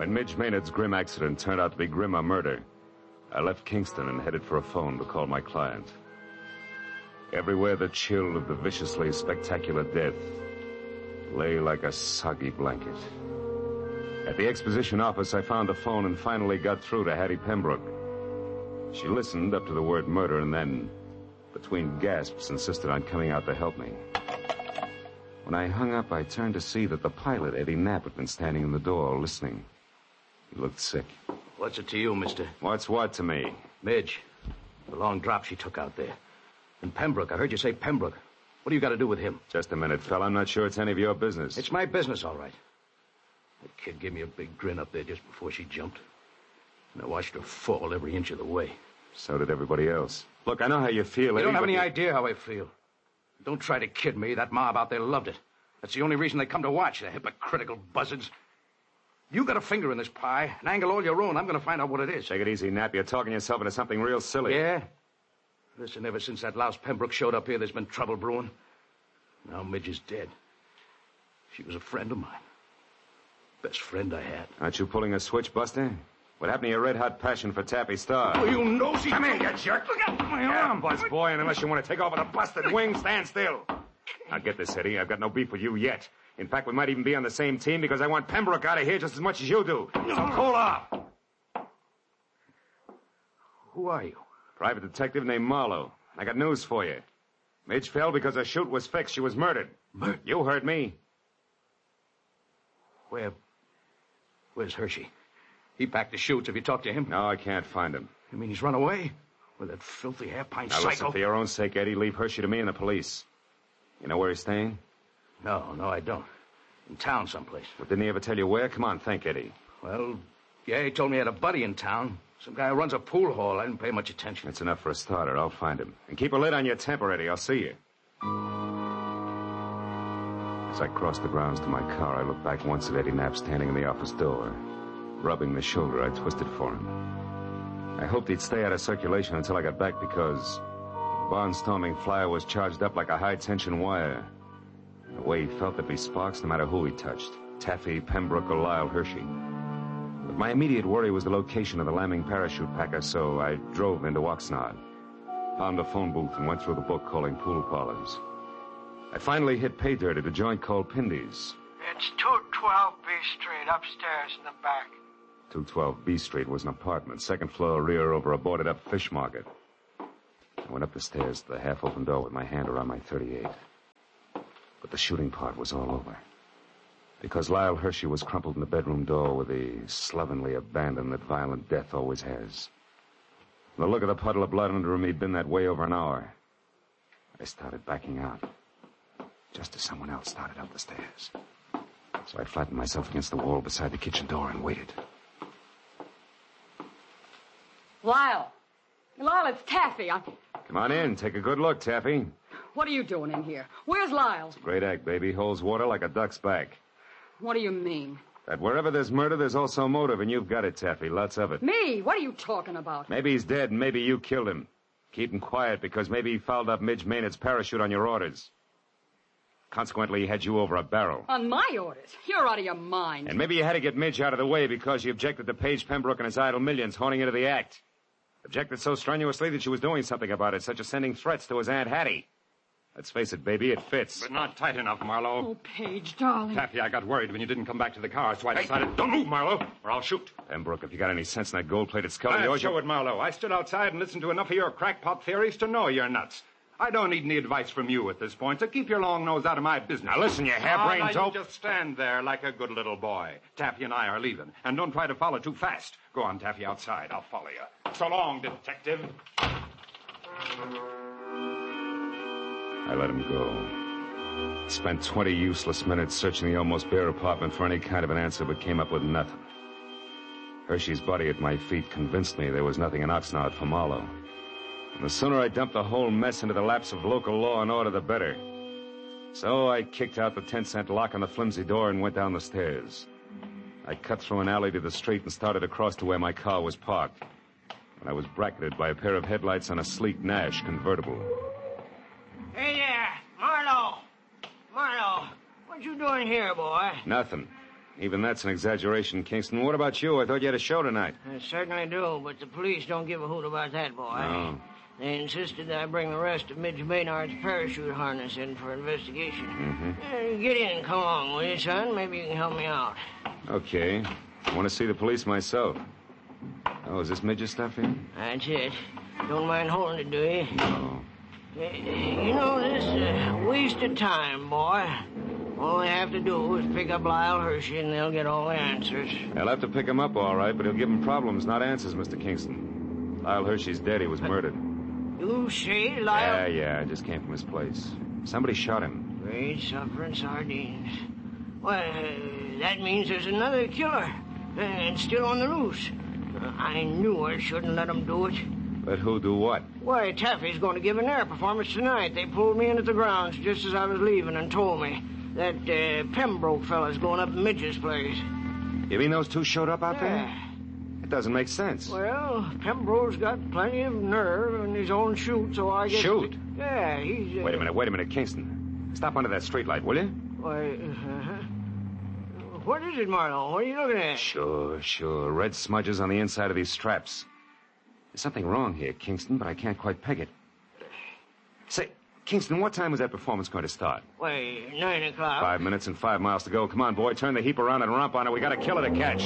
When Midge Maynard's grim accident turned out to be grimmer murder, I left Kingston and headed for a phone to call my client. Everywhere the chill of the viciously spectacular death lay like a soggy blanket. At the exposition office, I found the phone and finally got through to Hattie Pembroke. She listened up to the word murder and then, between gasps, insisted on coming out to help me. When I hung up, I turned to see that the pilot, Eddie Knapp, had been standing in the door, listening. He looked sick. What's it to you, mister? What's what to me? Midge. The long drop she took out there. And Pembroke. I heard you say Pembroke. What do you got to do with him? Just a minute, fella. I'm not sure it's any of your business. It's my business, all right. That kid gave me a big grin up there just before she jumped. And I watched her fall every inch of the way. So did everybody else. Look, I know how you feel. You don't have any idea how I feel. Don't try to kid me. That mob out there loved it. That's the only reason they come to watch, the hypocritical buzzards. You got a finger in this pie, an angle all your own. I'm going to find out what it is. Take it easy, Knapp. You're talking yourself into something real silly. Yeah? Listen, ever since that louse Pembroke showed up here, there's been trouble brewing. Now Midge is dead. She was a friend of mine. Best friend I had. Aren't you pulling a switch, Buster? What happened to your red-hot passion for Taffy Star? Oh, you nosy... Come here, you jerk. Look out my arm, Buzz boy, and unless you want to take off with a busted wing, stand still. Now get this, Eddie. I've got no beef with you yet. In fact, we might even be on the same team because I want Pembroke out of here just as much as you do. So hold off. Who are you? Private detective named Marlowe. I got news for you. Midge fell because her chute was fixed. She was murdered. Murdered? You heard me. Where's Hershey? He packed the chutes. Have you talked to him? No, I can't find him. You mean he's run away? With that filthy hair-pint psycho? Now listen, for your own sake, Eddie, leave Hershey to me and the police. You know where he's staying? No, I don't. In town someplace. Well, didn't he ever tell you where? Come on, think, Eddie. Well, yeah, he told me he had a buddy in town. Some guy who runs a pool hall. I didn't pay much attention. That's enough for a starter. I'll find him. And keep a lid on your temper, Eddie. I'll see you. As I crossed the grounds to my car, I looked back once at Eddie Knapp standing in the office door, rubbing the shoulder I twisted for him. I hoped he'd stay out of circulation until I got back because the barnstorming flyer was charged up like a high-tension wire. The way he felt there'd be sparks no matter who he touched, Taffy, Pembroke, or Lyle Hershey. But my immediate worry was the location of the lambing parachute packer, so I drove into Oxnard, found a phone booth, and went through the book calling pool parlors. I finally hit pay dirt at a joint called Pindy's. It's 212 B Street, upstairs in the back. 212 B Street was an apartment, second floor rear over a boarded-up fish market. I went up the stairs to the half-open door with my hand around my .38. But the shooting part was all over. Because Lyle Hershey was crumpled in the bedroom door with the slovenly abandon that violent death always has. From the look of the puddle of blood under him, he'd been that way over an hour. I started backing out, just as someone else started up the stairs. So I flattened myself against the wall beside the kitchen door and waited. Lyle, it's Taffy. Come on in. Take a good look, Taffy. What are you doing in here? Where's Lyle? Great act, baby. Holds water like a duck's back. What do you mean? That wherever there's murder, there's also motive, and you've got it, Taffy. Lots of it. Me? What are you talking about? Maybe he's dead, and maybe you killed him. Keep him quiet, because maybe he fouled up Midge Maynard's parachute on your orders. Consequently, he had you over a barrel. On my orders? You're out of your mind. And maybe you had to get Midge out of the way because you objected to Paige Pembroke and his idle millions honing into the act. Objected so strenuously that she was doing something about it, such as sending threats to his Aunt Hattie. Let's face it, baby, it fits. But not tight enough, Marlowe. Oh, Paige, darling. Taffy, I got worried when you didn't come back to the car, so I decided... Don't move, Marlowe, or I'll shoot. Pembroke, if you got any sense in that gold-plated skull of I'll yours... show it, Marlowe. I stood outside and listened to enough of your crackpot theories to know you're nuts. I don't need any advice from you at this point, so keep your long nose out of my business. Now listen, you harebrained dope. You just stand there like a good little boy. Taffy and I are leaving, and don't try to follow too fast. Go on, Taffy, outside. I'll follow you. So long, detective. I let him go. Spent 20 useless minutes searching the almost bare apartment for any kind of an answer, but came up with nothing. Hershey's body at my feet convinced me there was nothing in Oxnard for Marlowe. And the sooner I dumped the whole mess into the laps of local law and order, the better. So I kicked out the 10-cent lock on the flimsy door and went down the stairs. I cut through an alley to the street and started across to where my car was parked. And I was bracketed by a pair of headlights on a sleek Nash convertible. Hey there, Marlowe, what you doing here, boy? Nothing. Even that's an exaggeration, Kingston. What about you? I thought you had a show tonight. I certainly do, but the police don't give a hoot about that, boy. Oh. They insisted that I bring the rest of Midge Maynard's parachute harness in for investigation. Get in, come along, will you, son? Maybe you can help me out. Okay. I want to see the police myself. Oh, is this Midge's stuff here? That's it. Don't mind holding it, do you? Oh. You know, this waste of time, boy. All they have to do is pick up Lyle Hershey, and they'll get all the answers. They'll have to pick him up, all right, but he'll give them problems, not answers, Mr. Kingston. Lyle Hershey's dead. He was murdered. You say Lyle... Yeah, I just came from his place. Somebody shot him. Great suffering sardines. Well, that means there's another killer, and still on the loose. I knew I shouldn't let him do it. Let who do what? Why, Taffy's going to give an air performance tonight. They pulled me in at the grounds just as I was leaving and told me that Pembroke fella's going up to Midge's place. You mean those two showed up out there? Yeah. It doesn't make sense. Well, Pembroke's got plenty of nerve in his own chute, so I guess... Shoot? Yeah, he's... Wait a minute, Kingston. Stop under that streetlight, will you? Why, what is it, Marlowe? What are you looking at? Sure. Red smudges on the inside of these straps. There's something wrong here, Kingston, but I can't quite peg it. Say, Kingston, what time was that performance going to start? Why, 9 o'clock. 5 minutes and 5 miles to go. Come on, boy, turn the heap around and romp on it. We got a killer to catch.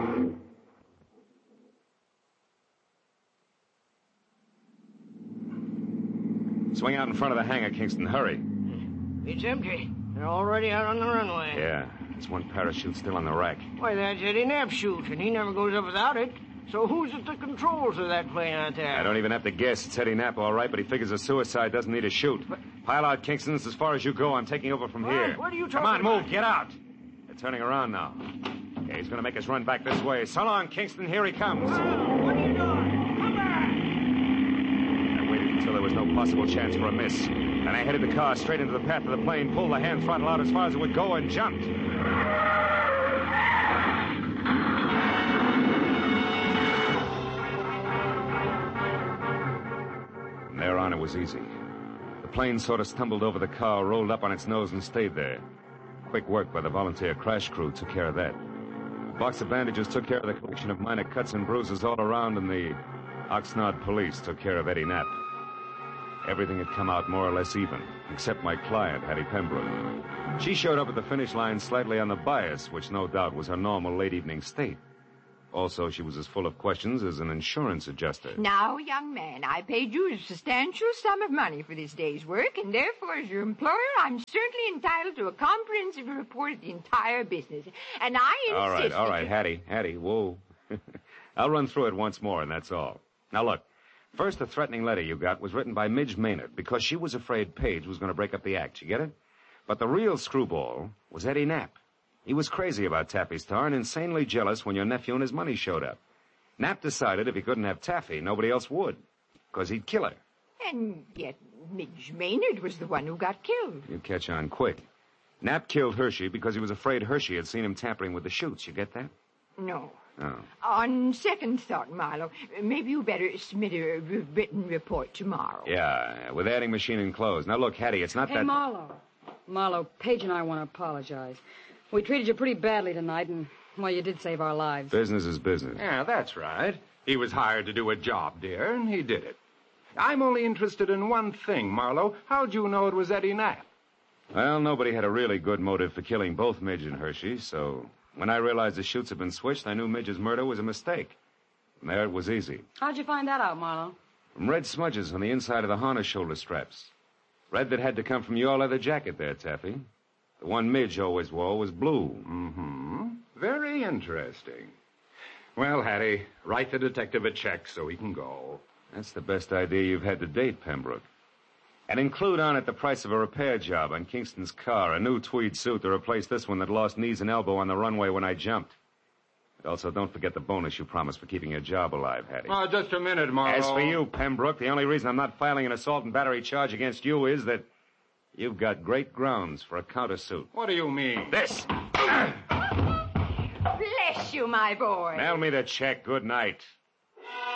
Swing out in front of the hangar, Kingston. Hurry. It's empty. They're already out on the runway. Yeah, there's one parachute still on the rack. Why, that's Eddie Knapp's chute, and he never goes up without it. So who's at the controls of that plane out there? I don't even have to guess. It's Eddie Knapp, all right, but he figures a suicide doesn't need a chute. Pile out, Kingston. It's as far as you go. I'm taking over from here. What are you talking Come on, about? move. Get out. They're turning around now. Yeah, he's going to make us run back this way. So long, Kingston. Here he comes. What are you doing? Come back! I waited until there was no possible chance for a miss. Then I headed the car straight into the path of the plane, pulled the hand throttle out as far as it would go, and jumped. From there on, it was easy. The plane sort of stumbled over the car, rolled up on its nose, and stayed there. Quick work by the volunteer crash crew took care of that. A box of bandages took care of the collection of minor cuts and bruises all around, and the Oxnard police took care of Eddie Knapp. Everything had come out more or less even, except my client, Hattie Pembroke. She showed up at the finish line slightly on the bias, which no doubt was her normal late evening state. Also, she was as full of questions as an insurance adjuster. Now, young man, I paid you a substantial sum of money for this day's work, and therefore, as your employer, I'm certainly entitled to a comprehensive report of the entire business. And I insist... All right, Hattie, whoa. I'll run through it once more, and that's all. Now, look. First, the threatening letter you got was written by Midge Maynard because she was afraid Paige was going to break up the act. You get it? But the real screwball was Eddie Knapp. He was crazy about Taffy Star and insanely jealous when your nephew and his money showed up. Knapp decided if he couldn't have Taffy, nobody else would, because he'd kill her. And yet Midge Maynard was the one who got killed. You catch on quick. Knapp killed Hershey because he was afraid Hershey had seen him tampering with the chutes. You get that? No. Oh. On second thought, Marlowe, maybe you better submit a written report tomorrow. Yeah, with adding machine enclosed. Now, look, Hattie, it's not that... Hey, Marlowe, Paige and I want to apologize. We treated you pretty badly tonight, and, well, you did save our lives. Business is business. Yeah, that's right. He was hired to do a job, dear, and he did it. I'm only interested in one thing, Marlowe. How'd you know it was Eddie Knapp? Well, nobody had a really good motive for killing both Midge and Hershey, so when I realized the chutes had been switched, I knew Midge's murder was a mistake. From there, it was easy. How'd you find that out, Marlowe? From red smudges on the inside of the harness shoulder straps. Red that had to come from your leather jacket there, Taffy. The one Midge always wore was blue. Mm-hmm. Very interesting. Well, Hattie, write the detective a check so he can go. That's the best idea you've had to date, Pembroke. And include on it the price of a repair job on Kingston's car, a new tweed suit to replace this one that lost knees and elbow on the runway when I jumped. And also, don't forget the bonus you promised for keeping your job alive, Hattie. Oh, just a minute, Marlowe. As for you, Pembroke, the only reason I'm not filing an assault and battery charge against you is that you've got great grounds for a countersuit. What do you mean? This! Bless you, my boy. Mail me the check. Good night.